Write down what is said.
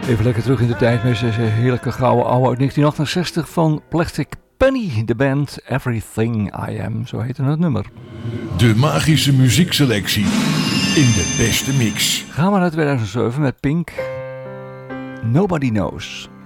Even lekker terug in de tijd met deze heerlijke gouden ouwe uit 1968 van Plastic Penny, de band Everything I Am, zo heette het nummer. De magische muziekselectie in de beste mix. Gaan we naar 2007 met Pink, Nobody Knows.